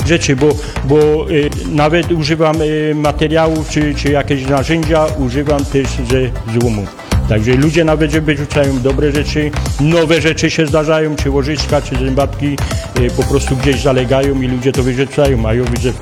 rzeczy, bo nawet używam materiałów czy jakieś narzędzia, używam też ze złomu. Także ludzie nawet, że wyrzucają dobre rzeczy, nowe rzeczy się zdarzają, czy łożyczka, czy zębatki po prostu gdzieś zalegają i ludzie to wyrzucają, a ja widzę